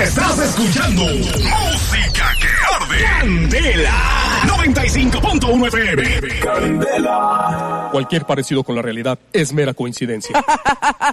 Estás escuchando Música que Arde. Candela 95.1 FM. Candela. Cualquier parecido con la realidad es mera coincidencia.